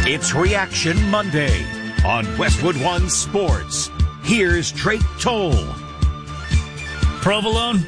It's Reaction Monday on Westwood One Sports. Here's Drake Toll. Provolone?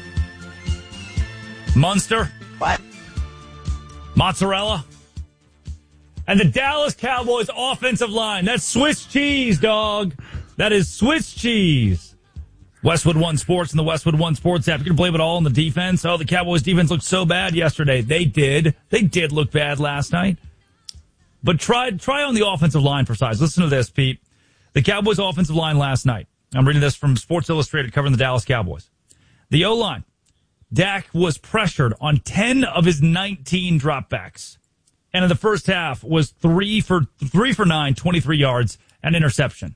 Munster? What? Mozzarella? And the Dallas Cowboys offensive line. That's Swiss cheese, dog. That is Swiss cheese. Westwood One Sports and the Westwood One Sports app. You can blame it all on the defense. Oh, the Cowboys defense looked so bad yesterday. They did. They did look bad last night. But try on the offensive line for size. Listen to this, Pete. The Cowboys offensive line last night. I'm reading this from Sports Illustrated covering the Dallas Cowboys. The O-line. Dak was pressured on 10 of his 19 dropbacks. And in the first half was 3 for 9, 23 yards, and interception.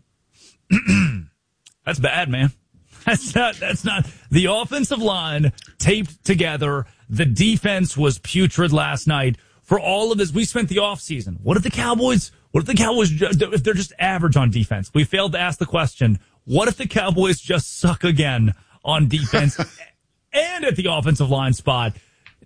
That's bad, man. That's not the offensive line taped together. The defense was putrid last night. For all of this, we spent the offseason. What if the Cowboys, if they're just average on defense? We failed to ask the question, what if the Cowboys just suck again on defense and at the offensive line spot?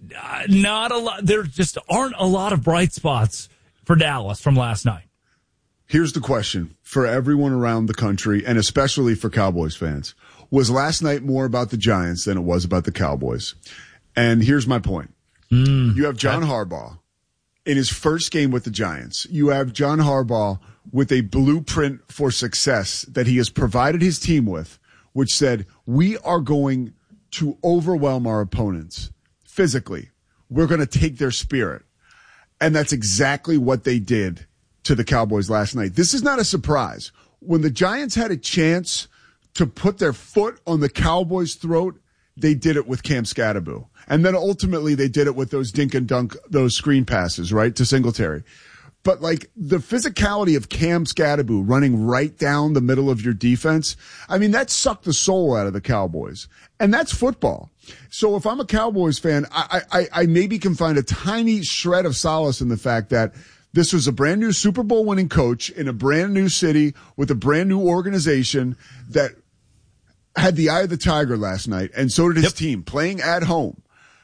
Not a lot. There just aren't a lot of bright spots for Dallas from last night. Here's the question for everyone around the country, and especially for Cowboys fans. Was last night more about the Giants than it was about the Cowboys? And here's my point. You have John Harbaugh in his first game with the Giants. You have John Harbaugh with a blueprint for success that he has provided his team with, which said, we are going to overwhelm our opponents physically. We're going to take their spirit. And that's exactly what they did to the Cowboys last night. This is not a surprise. When the Giants had a chance to put their foot on the Cowboys' throat, they did it with Cam Skattebo. And then ultimately they did it with those dink and dunk, those screen passes, right, to Singletary. But like the physicality of Cam Skattebo running right down the middle of your defense, I mean, that sucked the soul out of the Cowboys. And that's football. So if I'm a Cowboys fan, I maybe can find a tiny shred of solace in the fact that this was a brand new Super Bowl winning coach in a brand new city with a brand new organization that had the eye of the tiger last night, and so did his team playing at home.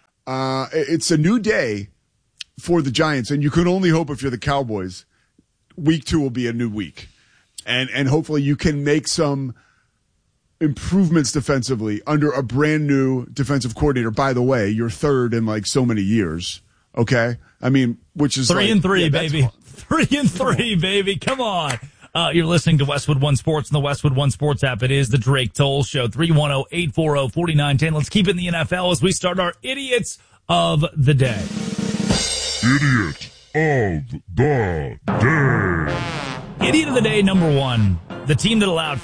It's a new day for the Giants, and you can only hope if you're the Cowboys, week 2 will be a new week. And hopefully you can make some improvements defensively under a brand new defensive coordinator. By the way, you're third in like so many years. Okay. I mean, which is 3-3, baby. 3-3, baby. Come on. You're listening to Westwood One Sports and the Westwood One Sports app. It is the Drake Toll Show, 310-840-4910. Let's keep it in the NFL as we start our Idiots of the Day. Idiot of the Day. Idiot of the Day number 1. The team that allowed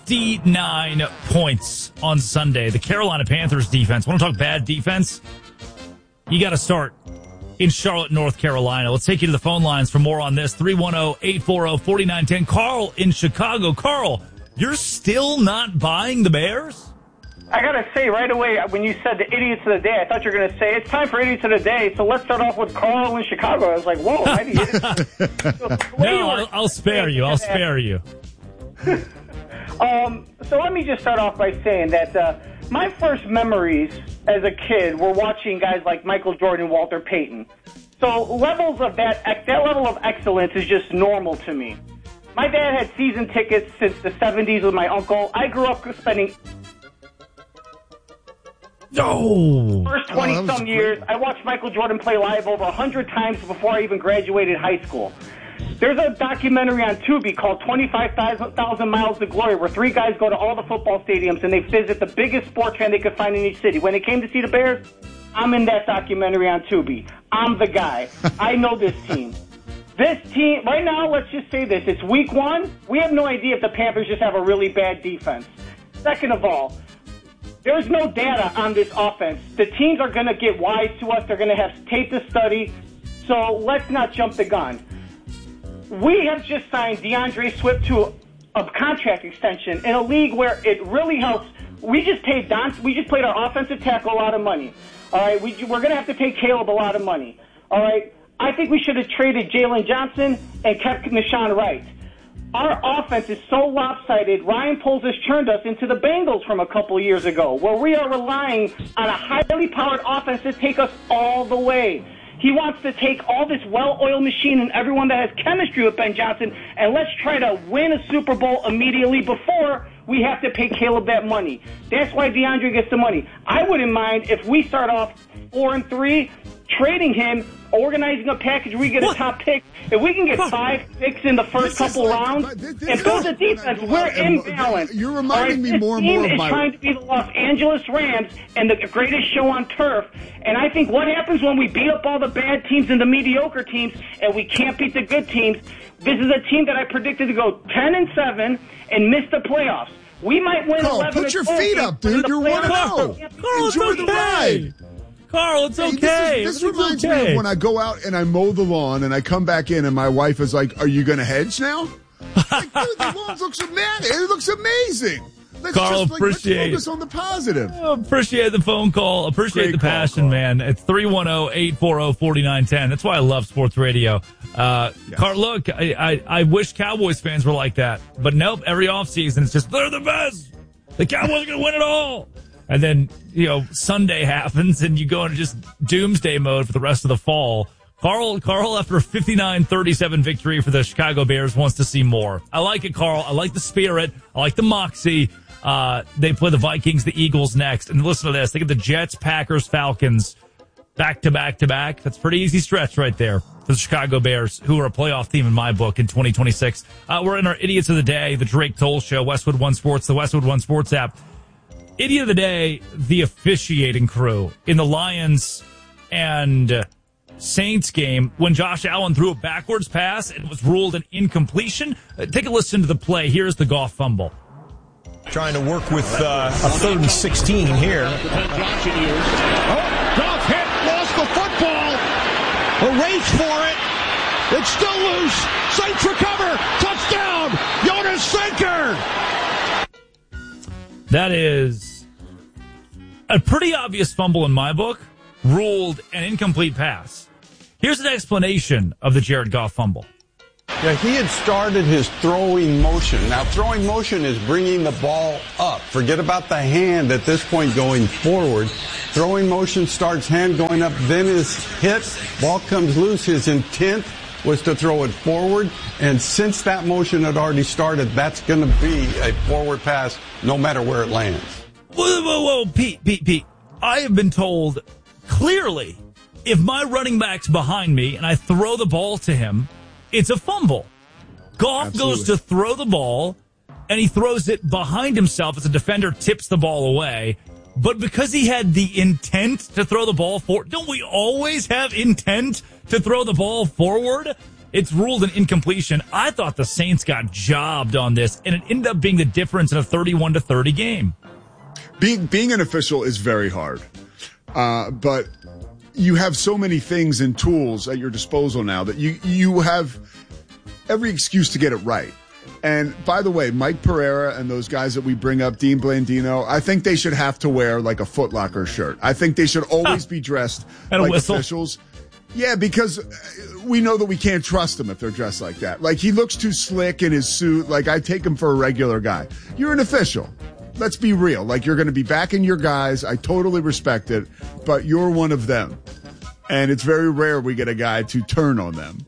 59 points on Sunday. The Carolina Panthers defense. Want to talk bad defense? You got to start in Charlotte, North Carolina. Let's take you to the phone lines for more on this. 310-840-4910. Carl in Chicago. Carl, you're still not buying the Bears? I got to say right away, when you said the Idiots of the Day, I thought you were going to say, it's time for Idiots of the Day, so let's start off with Carl in Chicago. I was like, whoa, I need No, I'll spare you. I'll spare you. So let me just start off by saying that my first memories as a kid were watching guys like Michael Jordan, Walter Payton. So levels of that level of excellence is just normal to me. My dad had season tickets since the 70s with my uncle. I grew up spending first 20-some years. I watched Michael Jordan play live over 100 times before I even graduated high school. There's a documentary on Tubi called 25,000 Miles to Glory where 3 guys go to all the football stadiums and they visit the biggest sports fan they could find in each city. When they came to see the Bears, I'm in that documentary on Tubi. I'm the guy. I know this team. This team, right now, let's just say this. It's week 1. We have no idea if the Panthers just have a really bad defense. Second of all, there's no data on this offense. The teams are going to get wise to us. They're going to have tape to study. So let's not jump the gun. We have just signed DeAndre Swift to a contract extension in a league where it really helps. We just paid our offensive tackle a lot of money. All right, we're going to have to pay Caleb a lot of money. All right, I think we should have traded Jalen Johnson and kept Nahshon Wright. Our offense is so lopsided. Ryan Poles has turned us into the Bengals from a couple years ago, where we are relying on a highly powered offense to take us all the way. He wants to take all this well-oiled machine and everyone that has chemistry with Ben Johnson, and let's try to win a Super Bowl immediately before we have to pay Caleb that money. That's why DeAndre gets the money. I wouldn't mind if we start off 4-3, trading him, organizing a package, we get a top pick. If we can get 5 picks in the first couple rounds and build a defense, we're in balance. You're reminding me more and more of my... This team is trying to be the Los Angeles Rams and the greatest show on turf. And I think what happens when we beat up all the bad teams and the mediocre teams and we can't beat the good teams, this is a team that I predicted to go 10-7 and miss the playoffs. We might win 11. Put your feet up, dude. You're 1-0. Enjoy the ride. Carl, it's okay. This reminds me of when I go out and I mow the lawn and I come back in and my wife is like, "Are you going to hedge now?" Like, dude, the lawn looks amazing. It looks amazing. Let's focus on the positive. Appreciate the phone call. Appreciate the passion, man. It's 310-840-4910. That's why I love sports radio. Yes. Carl, look, I wish Cowboys fans were like that. But nope, every offseason it's just, they're the best. The Cowboys are going to win it all. And then, Sunday happens and you go into just doomsday mode for the rest of the fall. Carl, after a 59-37 victory for the Chicago Bears, wants to see more. I like it, Carl. I like the spirit. I like the moxie. They play the Vikings, the Eagles next. And listen to this. They get the Jets, Packers, Falcons back to back to back. That's a pretty easy stretch right there for the Chicago Bears, who are a playoff team in my book in 2026. We're in our Idiots of the Day, the Drake Toll Show, Westwood One Sports, the Westwood One Sports app. Idiot of the Day, the officiating crew in the Lions and Saints game when Josh Allen threw a backwards pass and was ruled an incompletion. Take a listen to the play. Here's the Goff fumble. Trying to work with a 3rd and 16 here. Goff hit, lost the football. A race for it. It's still loose. Saints recover. Touchdown. Jonas Sinker. That is a pretty obvious fumble in my book, ruled an incomplete pass. Here's an explanation of the Jared Goff fumble. Yeah, he had started his throwing motion. Now, throwing motion is bringing the ball up. Forget about the hand at this point going forward. Throwing motion starts hand going up, then is hit. Ball comes loose. His intent was to throw it forward. And since that motion had already started, that's going to be a forward pass no matter where it lands. Whoa, Pete. I have been told clearly if my running back's behind me and I throw the ball to him, it's a fumble. Goff goes to throw the ball, and he throws it behind himself as a defender tips the ball away. But because he had the intent to throw the ball forward, don't we always have intent to throw the ball forward? It's ruled an incompletion. I thought the Saints got jobbed on this, and it ended up being the difference in a 31-30 game. Being an official is very hard. But you have so many things and tools at your disposal now that you have every excuse to get it right. And by the way, Mike Pereira and those guys that we bring up, Dean Blandino, I think they should have to wear like a Foot Locker shirt. I think they should always be dressed like officials. Yeah, because we know that we can't trust them if they're dressed like that. Like, he looks too slick in his suit. Like, I take him for a regular guy. You're an official. Let's be real. Like, you're going to be backing your guys. I totally respect it, but you're one of them. And it's very rare we get a guy to turn on them.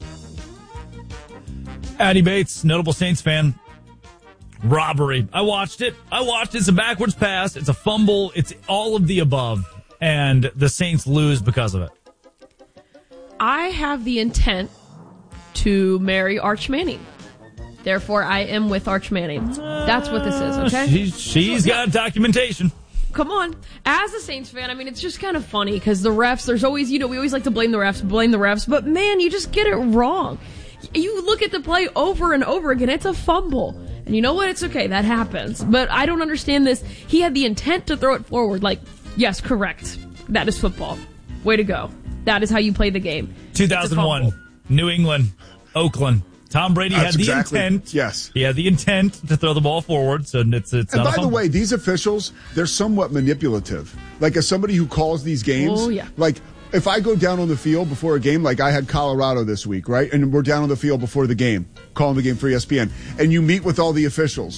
Addy Bates, notable Saints fan. Robbery. I watched it. It's a backwards pass. It's a fumble. It's all of the above. And the Saints lose because of it. I have the intent to marry Arch Manning. Therefore, I am with Arch Manning. That's what this is, okay? She's got documentation. Come on. As a Saints fan, I mean, it's just kind of funny because the refs, there's always, we always like to blame the refs, but man, you just get it wrong. You look at the play over and over again, it's a fumble. And you know what? It's okay. That happens. But I don't understand this. He had the intent to throw it forward. Like, yes, correct. That is football. Way to go. That is how you play the game. 2001, New England, Oakland. Tom Brady had the intent. Yes. He had the intent to throw the ball forward, so it's and by the way, these officials, they're somewhat manipulative. Like, as somebody who calls these games, like, if I go down on the field before a game, like I had Colorado this week, right? And we're down on the field before the game, calling the game for ESPN, and you meet with all the officials.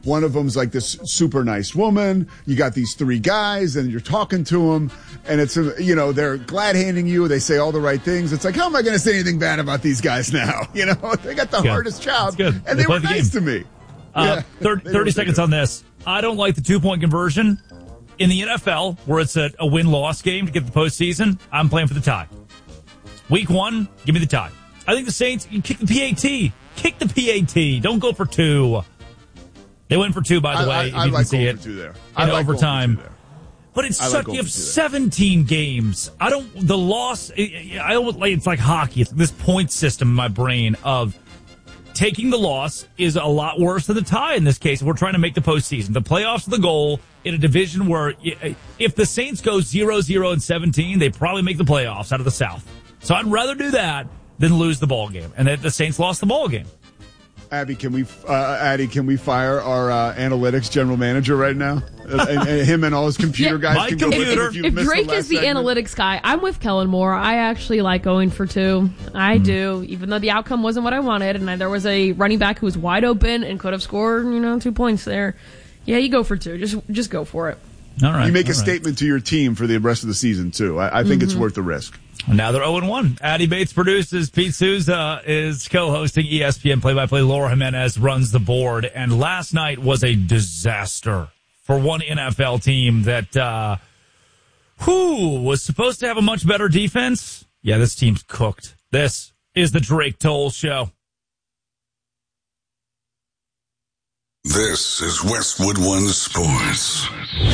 One of them's like this super nice woman. You got these 3 guys, and you're talking to them, and it's, they're glad-handing you. They say all the right things. It's like, how am I going to say anything bad about these guys now? They got the hardest job, and they were nice to me. 30 seconds on this. I don't like the 2-point conversion. In the NFL, where it's a win-loss game to get the postseason, I'm playing for the tie. Week 1, give me the tie. I think the Saints, you kick the PAT. Kick the PAT. Don't go for 2. They went for 2, by the way, if you can see it. There. In overtime. But it's such, you have 17 games. The loss, it's like hockey. It's this point system in my brain of taking the loss is a lot worse than the tie in this case. We're trying to make the postseason. The playoffs are the goal in a division where if the Saints go 0-0-17, they probably make the playoffs out of the South. So I'd rather do that than lose the ball game. And the Saints lost the ball game. Addy, can we fire our analytics general manager right now? and him and all his computer guys my can computer. go If Drake is the analytics guy, I'm with Kellen Moore. I actually like going for 2. I do, even though the outcome wasn't what I wanted, and there was a running back who was wide open and could have scored, 2 points there. Yeah, you go for 2. Just go for it. All right. You make a statement to your team for the rest of the season too. I think it's worth the risk. Now they're 0-1. Addy Bates produces. Pete Souza is co-hosting ESPN play-by-play. Laura Jimenez runs the board. And last night was a disaster for one NFL team that was supposed to have a much better defense. Yeah, this team's cooked. This is the Drake Toll Show. This is Westwood One Sports.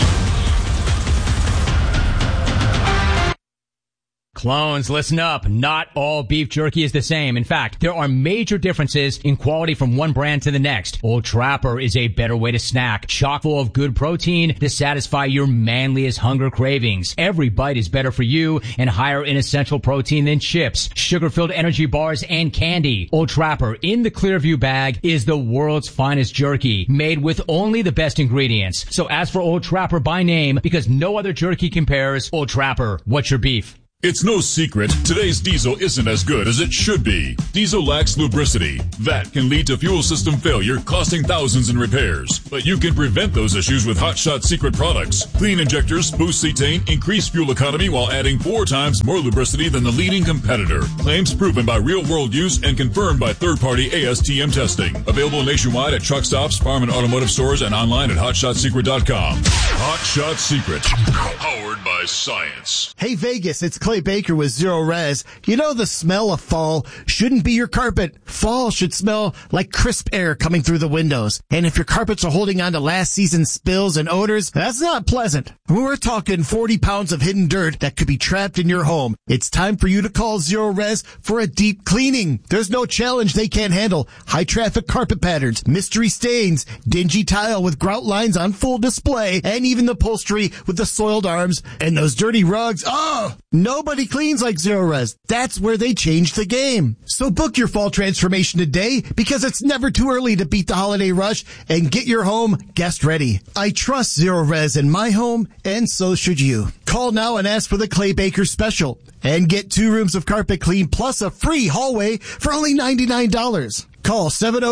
Clones, listen up. Not all beef jerky is the same. In fact, there are major differences in quality from one brand to the next. Old Trapper is a better way to snack, chock full of good protein to satisfy your manliest hunger cravings. Every bite is better for you and higher in essential protein than chips, sugar-filled energy bars, and candy. Old Trapper in the Clearview bag is the world's finest jerky, made with only the best ingredients. So ask for Old Trapper by name because no other jerky compares. Old Trapper, what's your beef? It's no secret, today's diesel isn't as good as it should be. Diesel lacks lubricity. That can lead to fuel system failure, costing thousands in repairs. But you can prevent those issues with Hot Shot Secret products. Clean injectors boost cetane, increase fuel economy while adding 4 times more lubricity than the leading competitor. Claims proven by real-world use and confirmed by third-party ASTM testing. Available nationwide at truck stops, farm and automotive stores, and online at HotShotSecret.com. Hot Shot Secret. Powered by science. Hey, Vegas, it's Clay Baker with Zero Res. You know the smell of fall shouldn't be your carpet. Fall should smell like crisp air coming through the windows. And if your carpets are holding on to last season's spills and odors, that's not pleasant. We're talking 40 pounds of hidden dirt that could be trapped in your home. It's time for you to call Zero Res for a deep cleaning. There's no challenge they can't handle. High traffic carpet patterns, mystery stains, dingy tile with grout lines on full display, and even the upholstery with the soiled arms and those dirty rugs. Oh, nobody cleans like Zero Res. That's where they changed the game. So book your fall transformation today because it's never too early to beat the holiday rush and get your home guest ready. I trust Zero Res in my home, and so should you. Call now and ask for the Clay Baker special and get 2 rooms of carpet clean plus a free hallway for only $99. Call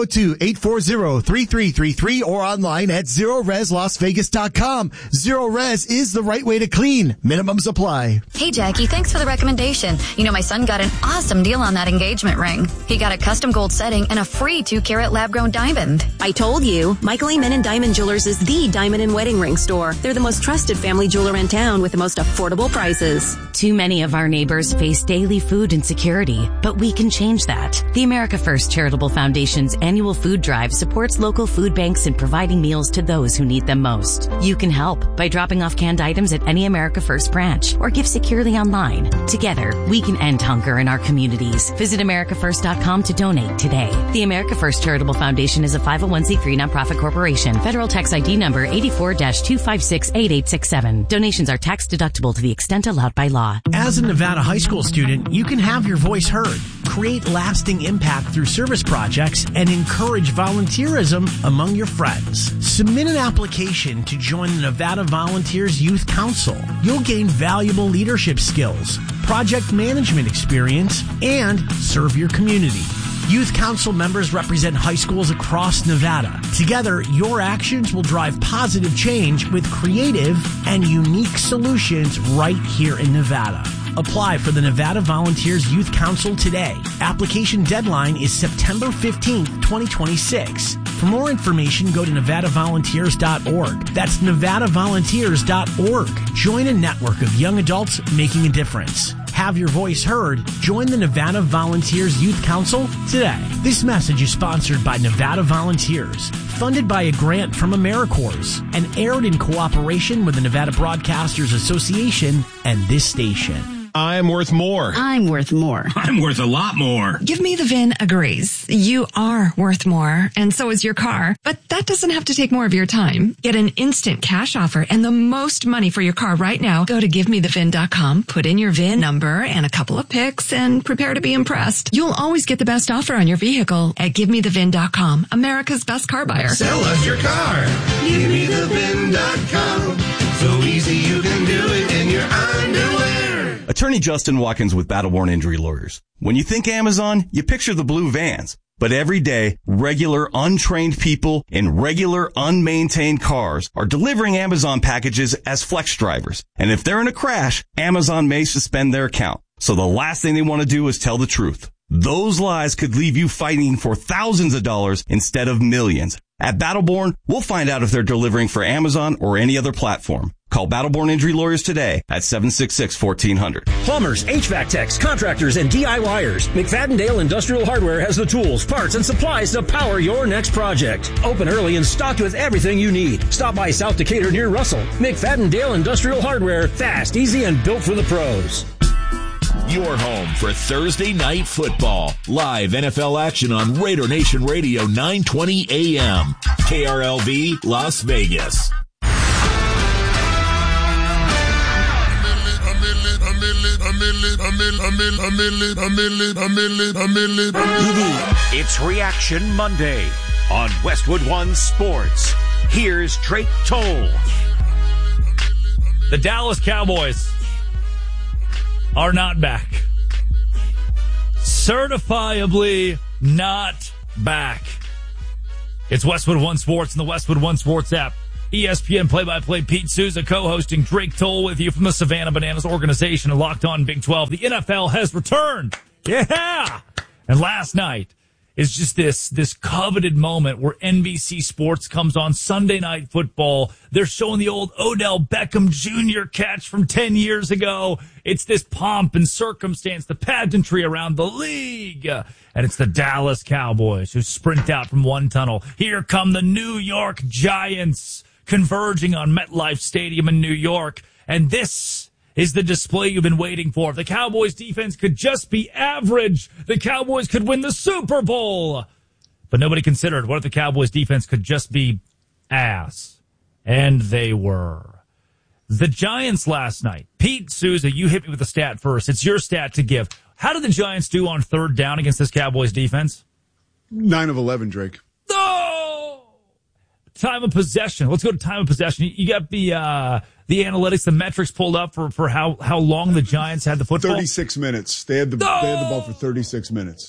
702-840-3333 or online at ZeroResLasVegas.com. Zero Res is the right way to clean. Minimums apply. Hey, Jackie, thanks for the recommendation. You know, my son got an awesome deal on that engagement ring. He got a custom gold setting and a free 2-carat lab-grown diamond. I told you, Michael Amen & Diamond Jewelers is the diamond and wedding ring store. They're the most trusted family jeweler in town with the most affordable prices. Too many of our neighbors face daily food insecurity, but we can change that. The America First Charitable Foundation's annual food drive supports local food banks in providing meals to those who need them most. You can help by dropping off canned items at any America First branch or give securely online. Together, we can end hunger in our communities. Visit AmericaFirst.com to donate today. The America First Charitable Foundation is a 501c3 nonprofit corporation. Federal tax ID number 84-256-8867. Donations are tax deductible to the extent allowed by law. As a Nevada high school student, you can have your voice heard, create lasting impact through service projects, and encourage volunteerism among your friends. Submit an application to join the Nevada Volunteers Youth Council. You'll gain valuable leadership skills, project management experience, and serve your community. Youth Council members represent high schools across Nevada. Together, your actions will drive positive change with creative and unique solutions right here in Nevada. Apply for the Nevada Volunteers Youth Council today. Application deadline is September 15th, 2026. For more information, go to nevadavolunteers.org. That's nevadavolunteers.org. Join a network of young adults making a difference. Have your voice heard. Join the Nevada Volunteers Youth Council today. This message is sponsored by Nevada Volunteers, funded by a grant from AmeriCorps, and aired in cooperation with the Nevada Broadcasters Association and this station. I'm worth more. I'm worth more. I'm worth a lot more. Give Me the VIN agrees. You are worth more, and so is your car. But that doesn't have to take more of your time. Get an instant cash offer and the most money for your car right now. Go to GiveMeTheVIN.com, put in your VIN number and a couple of pics, and prepare to be impressed. You'll always get the best offer on your vehicle at GiveMeTheVIN.com, America's best car buyer. Sell us your car. GiveMeTheVIN.com. So easy you can do it in your underwear. Attorney Justin Watkins with Battleborn Injury Lawyers. When you think Amazon, you picture the blue vans. But every day, regular, untrained people in regular, unmaintained cars are delivering Amazon packages as flex drivers. And if they're in a crash, Amazon may suspend their account. So the last thing they want to do is tell the truth. Those lies could leave you fighting for thousands of dollars instead of millions. At Battleborn, we'll find out if they're delivering for Amazon or any other platform. Call Battleborn Injury Lawyers today at 766-1400. Plumbers, HVAC techs, contractors, and DIYers. McFadden-Dale Industrial Hardware has the tools, parts, and supplies to power your next project. Open early and stocked with everything you need. Stop by South Decatur near Russell. McFadden-Dale Industrial Hardware. Fast, easy, and built for the pros. Your home for Thursday Night Football. Live NFL action on Raider Nation Radio 920 AM. KRLV, Las Vegas. It's Reaction Monday on Westwood One Sports. Here's Drake Toll. The Dallas Cowboys are not back. Certifiably not back. It's Westwood One Sports and the Westwood One Sports app. ESPN play-by-play Pete Souza co-hosting Drake Toll with you from the Savannah Bananas organization and Locked On Big 12. The NFL has returned. Yeah! And last night is just this coveted moment where NBC Sports comes on Sunday Night Football. They're showing the old Odell Beckham Jr. catch from 10 years ago. It's this pomp and circumstance, the pageantry around the league. And it's the Dallas Cowboys who sprint out from one tunnel. Here come the New York Giants converging on MetLife Stadium in New York. And this is the display you've been waiting for. If the Cowboys defense could just be average, the Cowboys could win the Super Bowl. But nobody considered, what if the Cowboys defense could just be ass? And they were. The Giants last night. Pete Souza, you hit me with the stat first. It's your stat to give. How did the Giants do on third down against this Cowboys defense? 9 of 11, Drake. No! Time of possession. Let's go to time of possession. You got the analytics, the metrics pulled up for how long the Giants had the football. 36 minutes. They had the ball for 36 minutes.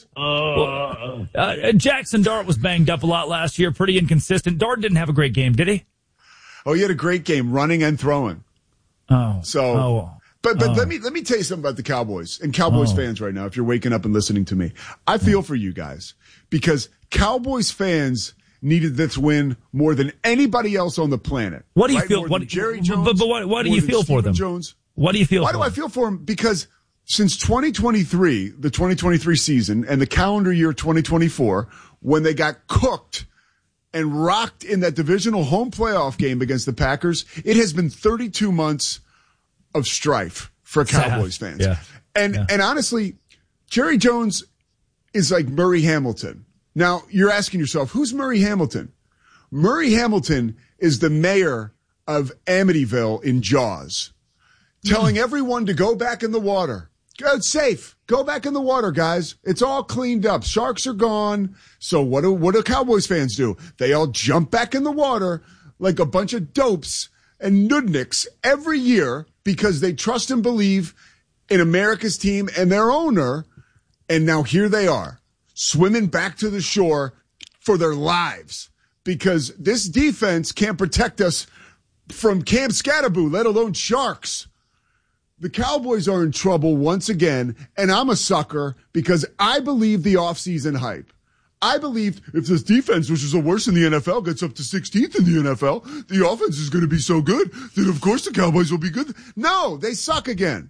Jackson Dart was banged up a lot last year, pretty inconsistent. Dart didn't have a great game, did he? Oh, he had a great game, running and throwing. But let me tell you something about the Cowboys and Cowboys fans right now. If you're waking up and listening to me, I feel for you guys because Cowboys fans needed this win more than anybody else on the planet. What do you feel? Jerry Jones. But what do you feel for them? Jones. What do you feel? Why do I feel for them? Because since 2023, the 2023 season, and the calendar year 2024, when they got cooked and rocked in that divisional home playoff game against the Packers, it has been 32 months of strife for Cowboys fans. Yeah. And honestly, Jerry Jones is like Murray Hamilton. Now, you're asking yourself, who's Murray Hamilton? Murray Hamilton is the mayor of Amityville in Jaws, telling everyone to go back in the water. It's safe. Go back in the water, guys. It's all cleaned up. Sharks are gone. So what do Cowboys fans do? They all jump back in the water like a bunch of dopes and nudniks every year because they trust and believe in America's team and their owner. And now here they are. swimming back to the shore for their lives because this defense can't protect us from Cam Scatterboo, let alone sharks. The Cowboys are in trouble once again, and I'm a sucker because I believe the offseason hype. I believe if this defense, which is the worst in the NFL, gets up to 16th in the NFL, the offense is going to be so good that, of course, the Cowboys will be good. No, they suck again.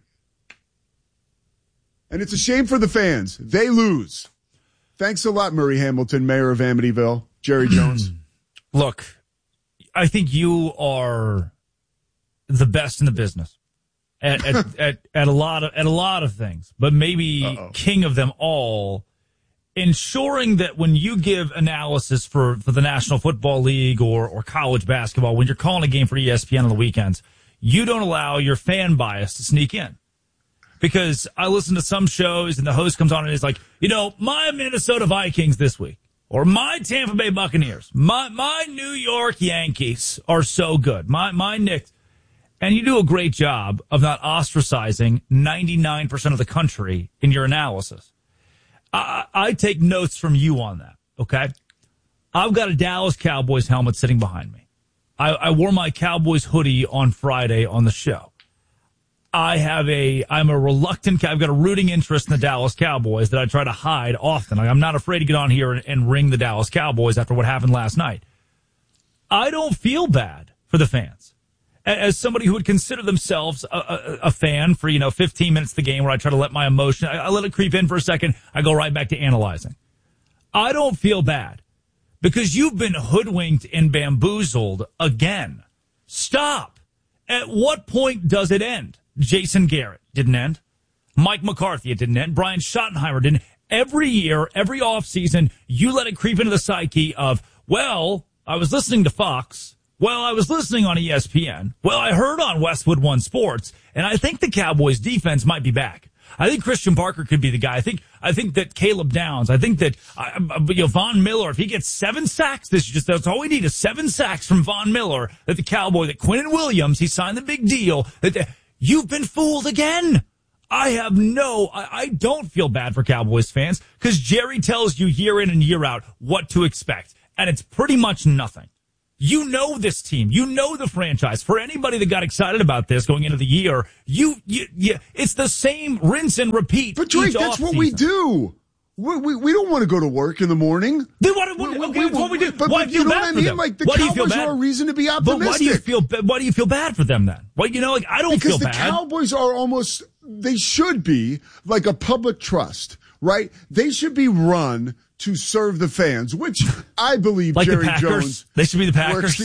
And it's a shame for the fans. They lose. Thanks a lot, Murray Hamilton, mayor of Amityville, Jerry Jones. Look, I think you are the best in the business at a lot of things, but maybe king of them all. Ensuring that when you give analysis for the National Football League or college basketball, when you're calling a game for ESPN on the weekends, you don't allow your fan bias to sneak in. Because I listen to some shows and the host comes on and is like, my Minnesota Vikings this week, or my Tampa Bay Buccaneers, my New York Yankees are so good, my Knicks. And you do a great job of not ostracizing 99% of the country in your analysis. I take notes from you on that, okay? I've got a Dallas Cowboys helmet sitting behind me. I wore my Cowboys hoodie on Friday on the show. I'm a reluctant, I've got a rooting interest in the Dallas Cowboys that I try to hide often. I'm not afraid to get on here and ring the Dallas Cowboys after what happened last night. I don't feel bad for the fans. As somebody who would consider themselves a fan for, 15 minutes of the game where I try to let my emotion, I let it creep in for a second, I go right back to analyzing. I don't feel bad because you've been hoodwinked and bamboozled again. Stop. At what point does it end? Jason Garrett didn't end. Mike McCarthy, it didn't end. Brian Schottenheimer didn't. Every year, every offseason, you let it creep into the psyche of, well, I was listening to Fox. Well, I was listening on ESPN. Well, I heard on Westwood One Sports, and I think the Cowboys defense might be back. I think Christian Parker could be the guy. I think that Caleb Downs. I think that Von Miller, if he gets 7 sacks this year, that's all we need is 7 sacks from Von Miller. That the Cowboy, that Quinnen Williams, he signed the big deal. That you've been fooled again. I don't feel bad for Cowboys fans because Jerry tells you year in and year out what to expect, and it's pretty much nothing. You know this team. You know the franchise. For anybody that got excited about this going into the year, it's the same rinse and repeat. But Drake, that's what we do. We don't want to go to work in the morning. Then what we do? But why do you feel bad for them? Like the Cowboys are a reason to be optimistic. But why do you feel bad for them then? Well, I don't feel bad. Because the Cowboys are they should be like a public trust, right? They should be run to serve the fans, which I believe like Jerry the Packers. Jones. They should be the Packers.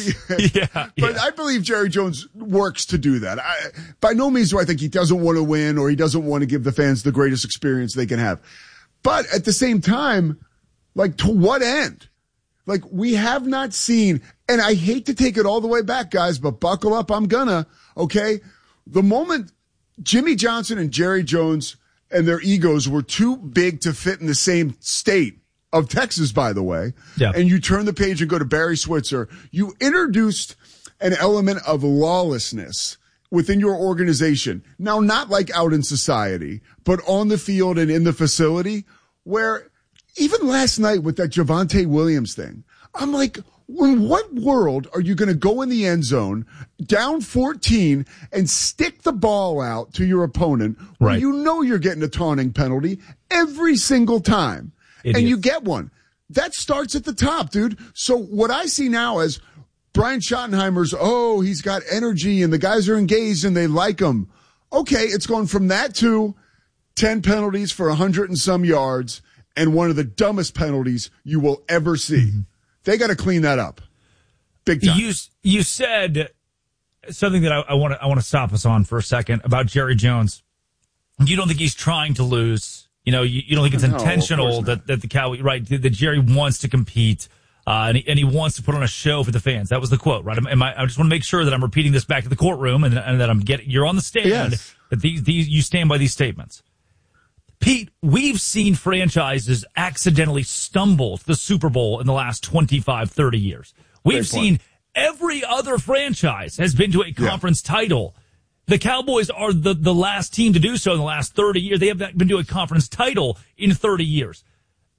But I believe Jerry Jones works to do that. By no means do I think he doesn't want to win or he doesn't want to give the fans the greatest experience they can have. But at the same time, like, to what end? Like, we have not seen, and I hate to take it all the way back, guys, but buckle up, I'm gonna, okay? The moment Jimmy Johnson and Jerry Jones and their egos were too big to fit in the same state of Texas, by the way, and you turn the page and go to Barry Switzer, you introduced an element of lawlessness within your organization. Now, not like out in society, but on the field and in the facility, where even last night with that Javonte Williams thing, I'm like, in what world are you going to go in the end zone down 14 and stick the ball out to your opponent where you know you're getting a taunting penalty every single time? And you get one. That starts at the top, dude. So what I see now is Brian Schottenheimer's, he's got energy and the guys are engaged and they like him. Okay, it's gone from that to 10 penalties for 100 and some yards and one of the dumbest penalties you will ever see. Mm-hmm. They got to clean that up. Big time. You said something that I want to stop us on for a second about Jerry Jones. You don't think he's trying to lose. You don't think it's intentional that the Cowboys, right? That Jerry wants to compete, and he wants to put on a show for the fans. That was the quote, right? I just want to make sure that I'm repeating this back to the courtroom and that you're on the stand. Yes. That you stand by these statements. Pete, we've seen franchises accidentally stumble to the Super Bowl in the last 25, 30 years. We've seen every other franchise has been to a conference title. The Cowboys are the last team to do so in the last 30 years. They have not been to a conference title in 30 years.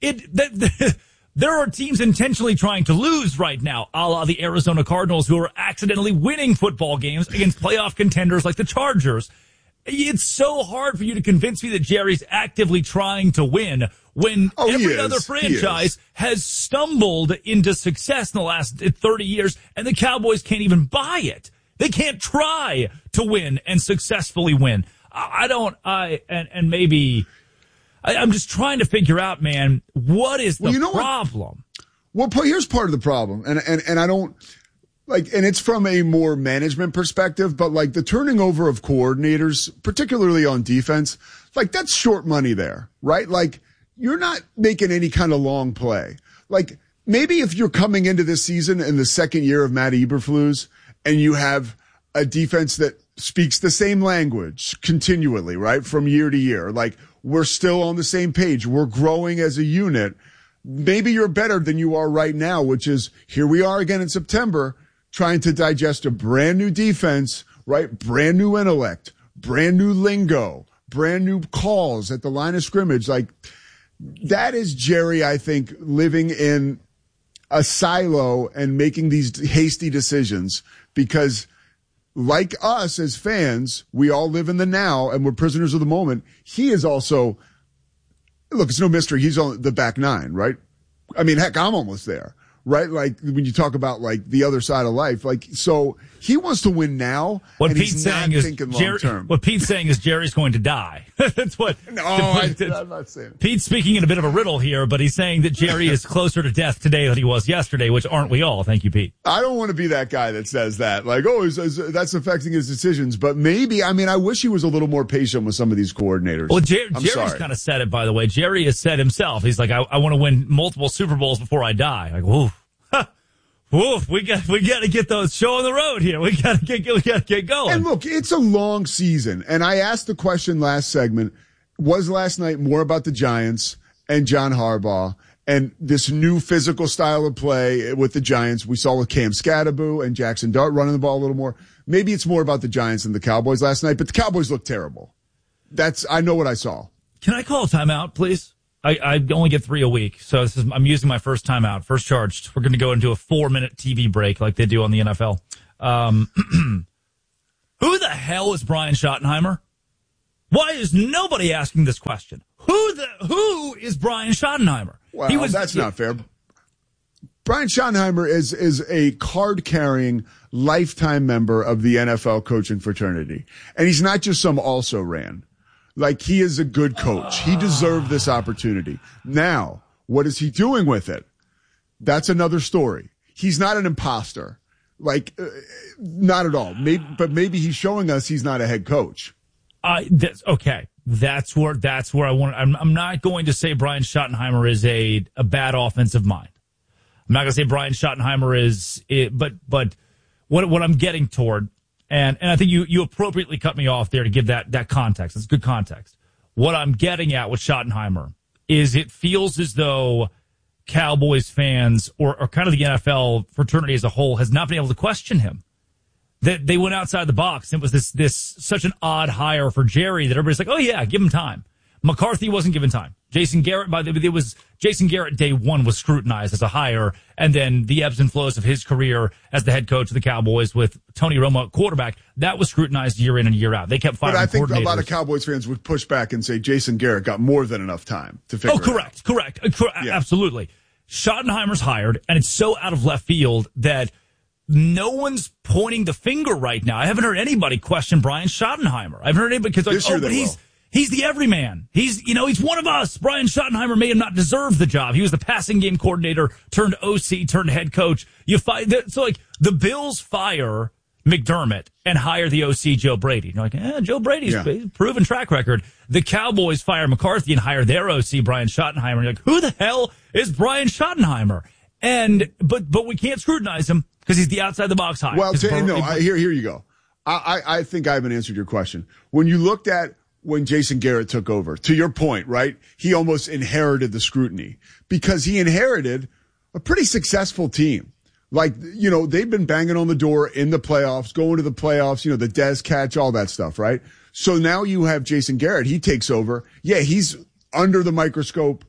there are teams intentionally trying to lose right now, a la the Arizona Cardinals, who are accidentally winning football games against playoff contenders like the Chargers. It's so hard for you to convince me that Jerry's actively trying to win when every other franchise has stumbled into success in the last 30 years, and the Cowboys can't even buy it. They can't try to win and successfully win. I'm just trying to figure out, man, what is the problem? Well, here's part of the problem, and I don't and it's from a more management perspective, but the turning over of coordinators, particularly on defense, that's short money there, right? You're not making any kind of long play. Maybe if you're coming into this season in the second year of Matt Eberflus and you have a defense that speaks the same language continually, right? From year to year, we're still on the same page. We're growing as a unit. Maybe you're better than you are right now, which is here we are again in September trying to digest a brand new defense, right? Brand new intellect, brand new lingo, brand new calls at the line of scrimmage. That is Jerry, I think, living in a silo and making these hasty decisions because like us as fans, we all live in the now and we're prisoners of the moment. He is also, look, it's no mystery. He's on the back nine, right? I mean, heck, I'm almost there, right? When you talk about the other side of life, so he wants to win now. What Pete's saying is what Pete's saying is Jerry's going to die. That's what. No, I'm not saying it. Pete's speaking in a bit of a riddle here, but he's saying that Jerry is closer to death today than he was yesterday, which aren't we all? Thank you, Pete. I don't want to be that guy that says that. That's affecting his decisions. But maybe, I wish he was a little more patient with some of these coordinators. Well, Jerry's kind of said it, by the way. Jerry has said himself, he's like, I want to win multiple Super Bowls before I die. Whoa. Woof, we got to get those show on the road here. We got to get going. And look, it's a long season. And I asked the question last segment, was last night more about the Giants and John Harbaugh and this new physical style of play with the Giants? We saw with Cam Scatterbo and Jackson Dart running the ball a little more. Maybe it's more about the Giants and the Cowboys last night, but the Cowboys look terrible. I know what I saw. Can I call a timeout, please? I only get 3 a week, so I'm using my first timeout, first charged. We're going to go into a 4-minute TV break like they do on the NFL. Who the hell is Brian Schottenheimer? Why is nobody asking this question? Who is Brian Schottenheimer? Well, that's not fair. Brian Schottenheimer is a card-carrying lifetime member of the NFL coaching fraternity, and he's not just some also-ran. He is a good coach. He deserved this opportunity. Now, what is he doing with it? That's another story. He's not an imposter. Not at all. Maybe he's showing us he's not a head coach. Okay. That's where I want. I'm not going to say Brian Schottenheimer is a bad offensive mind. I'm not going to say Brian Schottenheimer is it, but what I'm getting toward. And I think you appropriately cut me off there to give that context. It's good context. What I'm getting at with Schottenheimer is it feels as though Cowboys fans or kind of the NFL fraternity as a whole has not been able to question him. That they went outside the box. It was this such an odd hire for Jerry that everybody's like, oh yeah, give him time. McCarthy wasn't given time. Jason Garrett, Jason Garrett day one was scrutinized as a hire, and then the ebbs and flows of his career as the head coach of the Cowboys with Tony Romo at quarterback, that was scrutinized year in and year out. They kept firing coordinators. But I think a lot of Cowboys fans would push back and say Jason Garrett got more than enough time to figure it out. Correct. Yeah. Absolutely. Schottenheimer's hired, and it's so out of left field that no one's pointing the finger right now. I haven't heard anybody question Brian Schottenheimer. I've heard anybody because he's the everyman. He's one of us. Brian Schottenheimer may have not deserved the job. He was the passing game coordinator turned OC turned head coach. The Bills fire McDermott and hire the OC Joe Brady. You're like, Joe Brady's proven track record. The Cowboys fire McCarthy and hire their OC Brian Schottenheimer. You're like, who the hell is Brian Schottenheimer? But we can't scrutinize him because he's the outside the box hire. Well, here you go. I think I haven't answered your question. When you looked at when Jason Garrett took over, to your point, right? He almost inherited the scrutiny because he inherited a pretty successful team. They've been banging on the door in the playoffs, going to the playoffs, the Dez catch, all that stuff, right? So now you have Jason Garrett. He takes over. Yeah, he's under the microscope,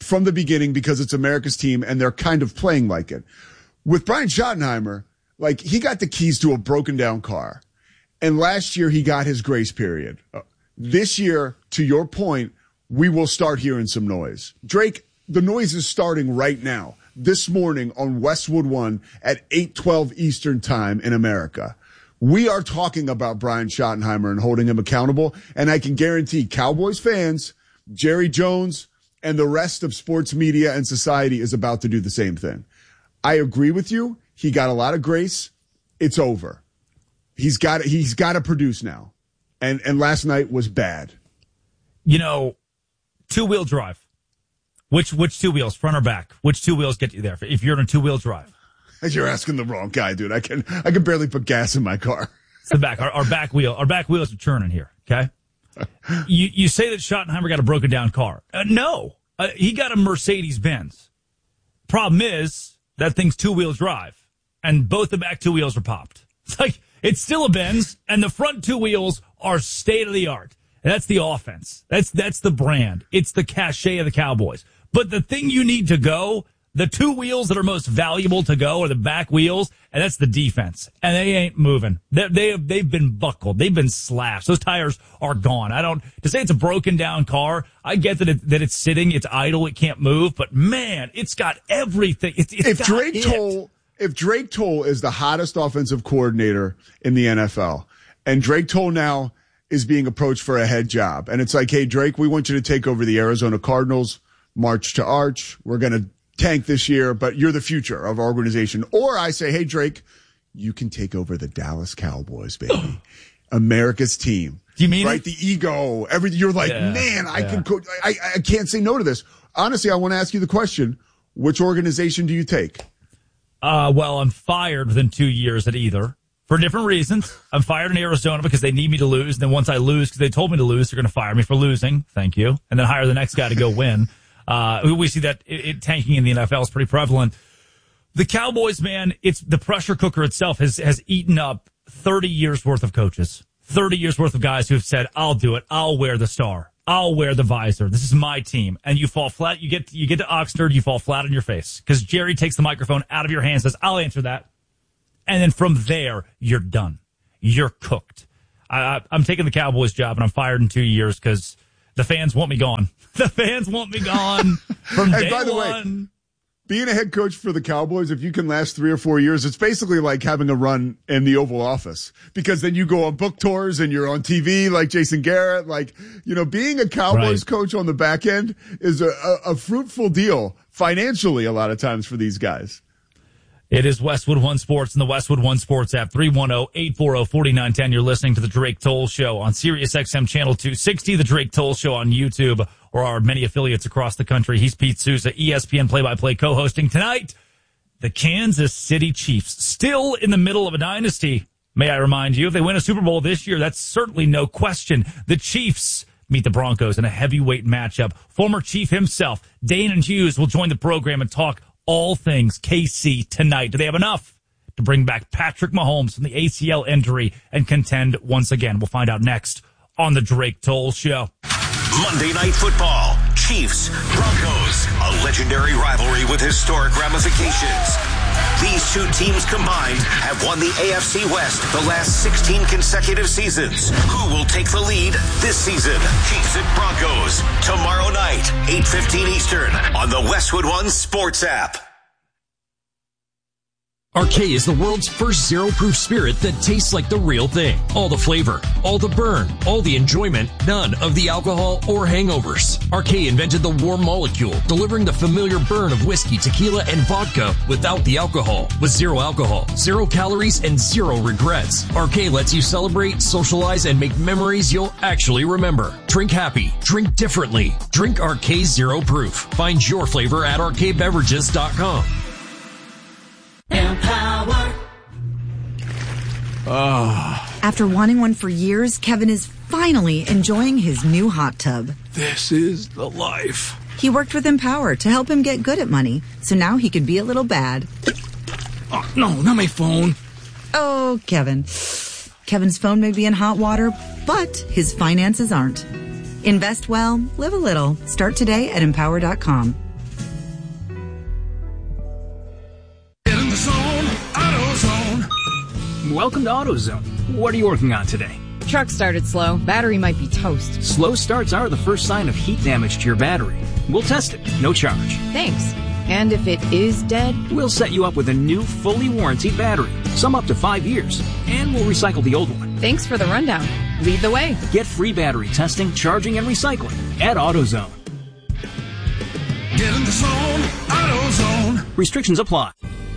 from the beginning because it's America's team and they're kind of playing like it. With Brian Schottenheimer, like, he got the keys to a broken down car. And last year he got his grace period. This year, to your point, we will start hearing some noise. Drake, the noise is starting right now. This morning on Westwood One at 8:12 Eastern Time in America. We are talking about Brian Schottenheimer and holding him accountable. And I can guarantee Cowboys fans, Jerry Jones, and the rest of sports media and society is about to do the same thing. I agree with you. He got a lot of grace. It's over. He's got to produce now. And last night was bad. You know, two-wheel drive. Which two wheels, front or back? Which two wheels get you there if you're in a two-wheel drive? You're asking the wrong guy, dude. I can barely put gas in my car. It's the back. Our back wheels are churning here. Okay. You say that Schottenheimer got a broken down car. No, he got a Mercedes-Benz. Problem is that thing's two-wheel drive, and both the back two wheels are popped. It's like, it's still a Benz, and the front two wheels are state of the art. That's the offense. That's the brand. It's the cachet of the Cowboys. But the thing you need to go, the two wheels that are most valuable to go are the back wheels, and that's the defense. And they ain't moving. They've been buckled. They've been slashed. Those tires are gone. To say it's a broken down car, I get that it's sitting, it's idle, it can't move, but man, it's got everything. If Drake Toll is the hottest offensive coordinator in the NFL, and Drake Toll now is being approached for a head job, and it's like, hey, Drake, we want you to take over the Arizona Cardinals, march to arch. We're going to tank this year, but you're the future of our organization. Or I say, hey, Drake, you can take over the Dallas Cowboys, baby. America's team. Do you mean right? it? The ego, everything. You're like, man, I can't say no to this. Honestly, I want to ask you the question: which organization do you take? Well, I'm fired within 2 years at either for different reasons. I'm fired in Arizona because they need me to lose. And then once I lose, because they told me to lose, they're going to fire me for losing. Thank you. And then hire the next guy to go win. We see that tanking in the NFL is pretty prevalent. The Cowboys, man, it's the pressure cooker itself has eaten up 30 years worth of coaches, 30 years worth of guys who have said, I'll do it. I'll wear the star. I'll wear the visor. This is my team. And you fall flat. You get to Oxnard, you fall flat on your face because Jerry takes the microphone out of your hands, says, I'll answer that. And then from there, you're done. You're cooked. I'm taking the Cowboys job and I'm fired in 2 years because the fans want me gone. The fans want me gone from day by the one. Way, being a head coach for the Cowboys, if you can last 3 or 4 years, it's basically like having a run in the Oval Office because then you go on book tours and you're on TV like Jason Garrett. Like, you know, being a Cowboys coach on the back end is a fruitful deal financially a lot of times for these guys. It is Westwood One Sports and the Westwood One Sports app, 310-840-4910. You're listening to The Drake Toll Show on Sirius XM Channel 260, The Drake Toll Show on YouTube, or our many affiliates across the country. He's Pete Souza, ESPN play-by-play co-hosting. Tonight, the Kansas City Chiefs, still in the middle of a dynasty. May I remind you, if they win a Super Bowl this year, that's certainly no question. The Chiefs meet the Broncos in a heavyweight matchup. Former Chief himself, Danon Hughes, will join the program and talk all things KC tonight. Do they have enough to bring back Patrick Mahomes from the ACL injury and contend once again? We'll find out next on the Drake Toll Show. Monday Night Football, Chiefs, Broncos, a legendary rivalry with historic ramifications. These two teams combined have won the AFC West the last 16 consecutive seasons. Who will take the lead this season? Chiefs at Broncos, tomorrow night, 8:15 Eastern, on the Westwood One Sports app. Arcade is the world's first zero-proof spirit that tastes like the real thing. All the flavor, all the burn, all the enjoyment, none of the alcohol or hangovers. Arcade invented the warm molecule, delivering the familiar burn of whiskey, tequila, and vodka without the alcohol. With zero alcohol, 0 calories, and 0 regrets. Arcade lets you celebrate, socialize, and make memories you'll actually remember. Drink happy. Drink differently. Drink Arcade Zero Proof. Find your flavor at arcadebeverages.com. Empower. After wanting one for years, Kevin is finally enjoying his new hot tub. This is the life. He worked with Empower to help him get good at money, so now he can be a little bad. Oh, no, not my phone. Oh, Kevin. Kevin's phone may be in hot water, but his finances aren't. Invest well, live a little. Start today at Empower.com. Welcome to AutoZone. What are you working on today? Truck started slow. Battery might be toast. Slow starts are the first sign of heat damage to your battery. We'll test it. No charge. Thanks. And if it is dead? We'll set you up with a new, fully warranted battery. Some up to 5 years. And we'll recycle the old one. Thanks for the rundown. Lead the way. Get free battery testing, charging, and recycling at AutoZone. Get in the zone, AutoZone. Restrictions apply.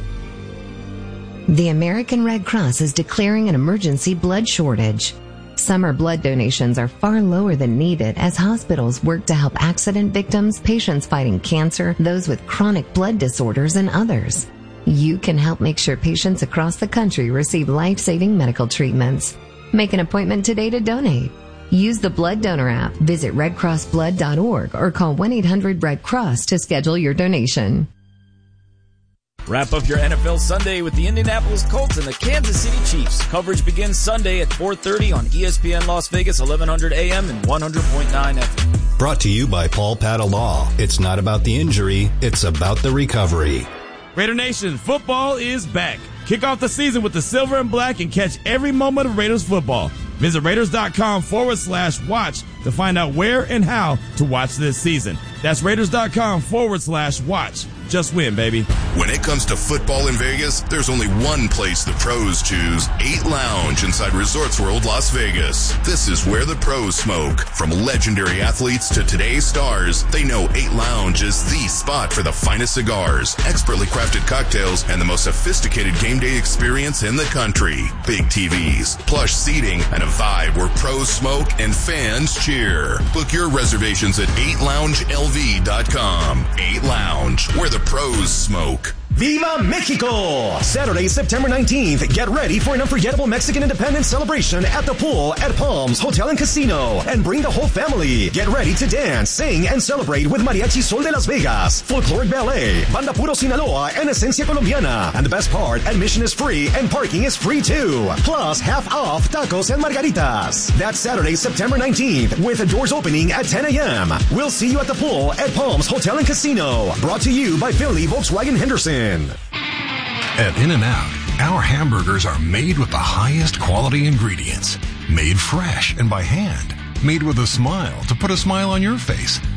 The American Red Cross is declaring an emergency blood shortage. Summer blood donations are far lower than needed as hospitals work to help accident victims, patients fighting cancer, those with chronic blood disorders, and others. You can help make sure patients across the country receive life-saving medical treatments. Make an appointment today to donate. Use the Blood Donor app, visit redcrossblood.org, or call 1-800-RED-CROSS to schedule your donation. Wrap up your NFL Sunday with the Indianapolis Colts and the Kansas City Chiefs. Coverage begins Sunday at 4:30 on ESPN Las Vegas, 1100 AM and 100.9 FM. Brought to you by Paul Patta Law. It's not about the injury, it's about the recovery. Raider Nation, football is back. Kick off the season with the silver and black and catch every moment of Raiders football. Visit Raiders.com/watch to find out where and how to watch this season. That's Raiders.com/watch. Just win, baby. When it comes to football in Vegas, there's only one place the pros choose. 8 Lounge inside Resorts World Las Vegas. This is where the pros smoke. From legendary athletes to today's stars, they know 8 Lounge is the spot for the finest cigars, expertly crafted cocktails, and the most sophisticated game day experience in the country. Big TVs, plush seating, and a vibe where pros smoke and fans cheer. Book your reservations at 8loungelv.com. 8 Lounge, where the pros smoke. Viva Mexico! Saturday, September 19th. Get ready for an unforgettable Mexican independence celebration at the pool at Palms Hotel and Casino. And bring the whole family. Get ready to dance, sing, and celebrate with Mariachi Sol de Las Vegas, Folkloric Ballet, Banda Puro Sinaloa, and Esencia Colombiana. And the best part, admission is free and parking is free too. Plus, half off tacos and margaritas. That's Saturday, September 19th, with the doors opening at 10 a.m. We'll see you at the pool at Palms Hotel and Casino. Brought to you by Finley Volkswagen Henderson. At In-N-Out, our hamburgers are made with the highest quality ingredients, made fresh and by hand, made with a smile to put a smile on your face.